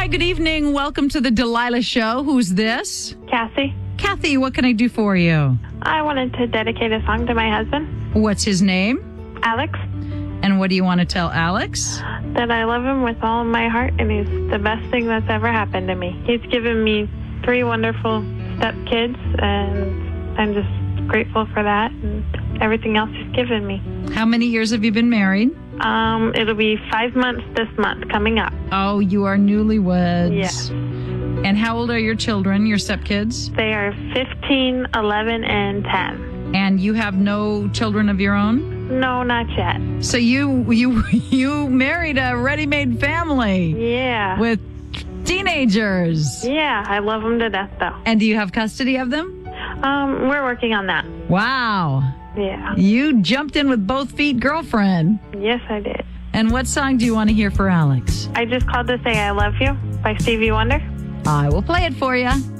good evening. Welcome to the Delilah Show. Who's this? Kathy. Kathy, what can I do for you? I wanted to dedicate a song to my husband, What's his name? Alex, And what do you want to tell Alex? that I love him with all of my heart, and he's the best thing that's ever happened to me. He's given me 3 wonderful stepkids, and I'm just grateful for that and everything else he's given me. How many years have you been married? It'll be 5 months this month coming up. Oh, you are newlyweds. Yes. And how old are your children, your stepkids? They are 15, 11, and 10. And you have no children of your own? No, not yet. So you married a ready-made family Yeah. with teenagers. Yeah, I love them to death, though. And do you have custody of them? We're working on that. Wow. Yeah. You jumped in with both feet, girlfriend. Yes, I did. And what song do you want to hear for Alex? I just called to say I love you by Stevie Wonder. I will play it for you.